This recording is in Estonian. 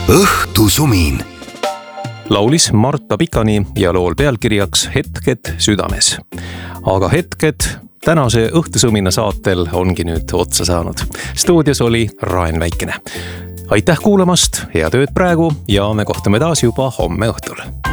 õhtusumin. Laulis Marta Pikani ja lool pealkirjaks Hetked südames. Aga hetked tänase õhtusumina saatel ongi nüüd otsa saanud. Stuudios oli Raen Väikene. Aitäh kuulamast, head ööd praegu ja me kohtume taas juba homme õhtul.